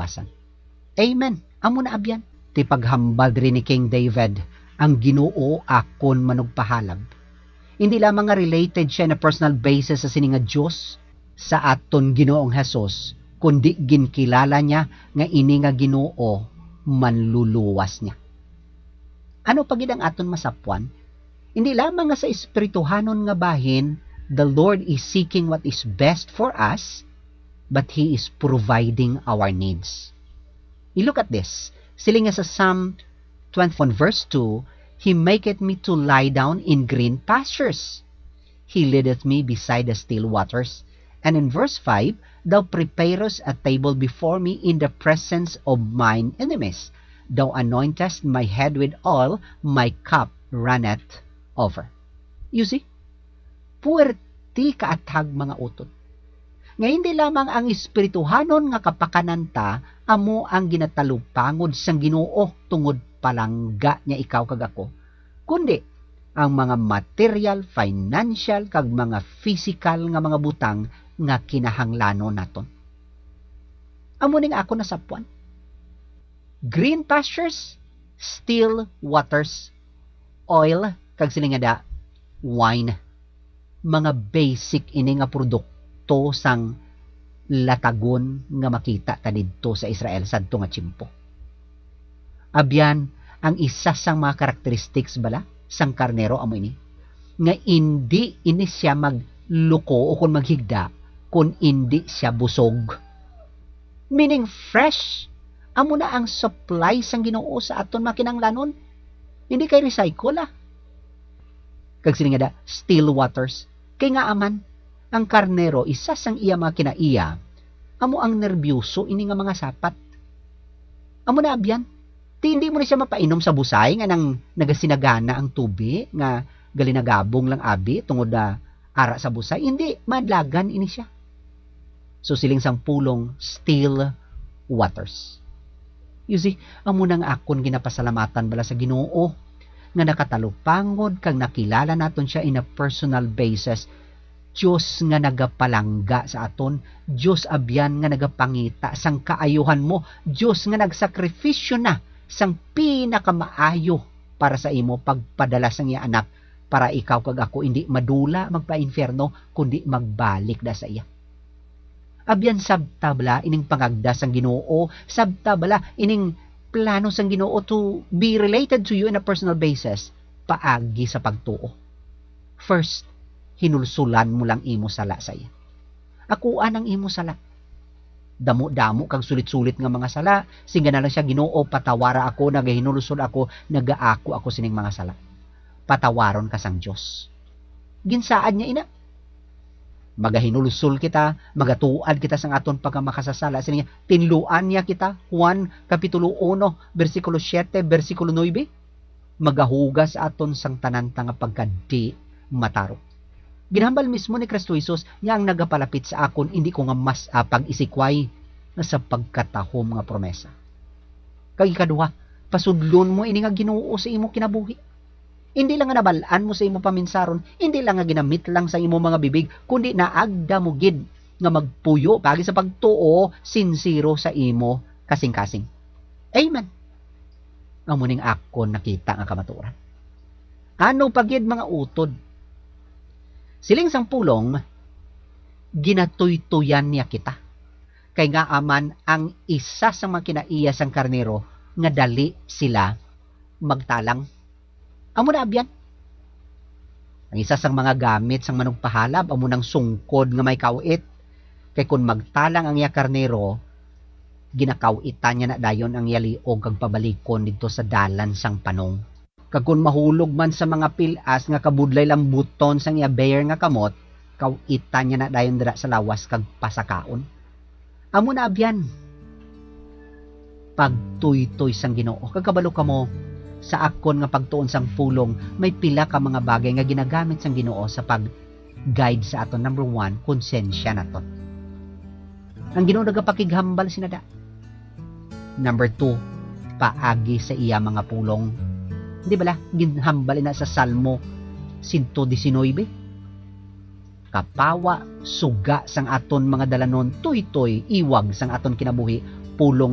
maluwasan. Amen. Amo na abyan. Ti paghambal diri ni King David, ang Ginoo akon manugpahalab. Hindi lamang nga related siya na personal basis sa sini nga Dios sa aton Ginoong Hesus, kundi ginkilala niya nga ini nga Ginoo manluluwas niya. Ano pagid ang aton masapuan? Hindi lamang nga sa espirituhanon nga bahin, the Lord is seeking what is best for us, but He is providing our needs. You look at this. Sila nga sa Psalm 21 verse 2, He maketh me to lie down in green pastures. He leadeth me beside the still waters. And in verse 5, Thou preparest a table before me in the presence of mine enemies. Thou anointest my head with oil, my cup runneth over. You see? Puwerti kaathag mga utod. Nga hindi lamang ang espirituhanon nga kapakananta amo ang ginatalupangod sang Ginoo tungod palangga niya ikaw kag ako, kundi ang mga material, financial kag mga physical nga mga butang nga kinahanglanon naton. Amo ning ako nasapuan. Green pastures, still waters, oil kag sila nga da wine. Mga basic ini nga produkto sang latagon nga makita ta didto sa Israel sadto nga tiyempo. Abyan ang isa sang mga characteristics bala sang karnero amo ini nga hindi ini siya magluko o kun maghigda kun hindi siya busog. Meaning fresh. Amo na ang supply sang Ginoo sa aton makinanglanon. Hindi kay recycle Kag sini nga da still waters. Kay nga aman ang karnero isa sang iya mga kinaiya amo ang nerbyoso ini nga mga sapat. Amo na abyan. Hindi mo na siya mapainom sa busay nga nang nagasinagana ang tubi nga galinagabong lang abi tungod na ara sa busay. Hindi, madlagan ini siya. So siling sang pulong still waters. You see, amo nang akon ginapasalamatan bala sa Ginoo nga nakatalupangod kang nakilala naton siya in a personal basis. Diyos nga nagapalangga sa aton, Diyos abyan nga nagapangita sang kaayuhan mo, Diyos nga nagsakripisyo na sang pinakamaayo para sa imo pagpadala sang iya anak para ikaw kag ako hindi madula magpa-inferno kundi magbalik da sa iya. Abyan sabtabla ining pangagda sang Ginoo, sabtabla ining plano sang Ginoo to be related to you in a personal basis paagi sa pagtuo. First, hinulsulan mo lang imo sala sa iya. Akuan ang imo sala. Damo-damo kang sulit-sulit nga mga sala, singa na lang siya Ginoo, patawara ako, nagahinulsol ako, nagaako ako sining mga sala. Patawaron ka sang Dios. Ginsaan niya ina. Magahinulsol kita, magatuad kita sang aton pagkamakasasala, sining tinluan niya kita, Juan kapitulo 1, versikulo 7, versikulo 9. Magahugas aton sang tanan nga pagkadi mataro. Ginhambal mismo ni Kristo Jesus niya ang nagapalapit sa akon, hindi ko nga mas pag-isikway na sa pagkatahom nga promesa. Kag ikaduha, pasudlon mo ini nga Ginoo sa imo kinabuhi. Hindi lang nga nabalaan mo sa imo paminsaron, hindi lang nga ginamit lang sa imo mga bibig, kundi naagda mo gid nga magpuyo pagi sa pagtuo sincero sa imo kasing-kasing. Amen. Amo ning akon nakita nga kamatuoran. Ano pagid mga utod? Siling sang pulong, ginatuytuyan niya kita. Kay nga aman ang isa sa mga kinaiya sang karnero nga dali sila magtalang. Amo na abyan. Ang isa sang mga gamit sang manugpahalab, amo nang sungkod nga may kawit. Kay kun magtalang ang iya karnero, ginakawitan niya na dayon ang iya liog kag pabalikon dito sa dalan sang panong. Kag kun mahulog man sa mga pilas nga kabudlay lang buton sang iya bear nga kamot, kawitan niya na dayon dira sa lawas kag pasakaon. Amo na abyan. Pagtuytoy sang Ginoo. Kag kabalo kamo sa akon nga pagtuon sang pulong, may pila ka mga bagay nga ginagamit sang Ginoo sa pag-guide sa aton. Number 1, konsensya naton. Ang Ginoo nagapakighambal sinada. Number 2, paagi sa iya mga pulong. Di ba la, ginhambal na sa Salmo 119. Kapawa, suga sang aton mga dalanon, tuytoy, iwag sang aton kinabuhi, pulong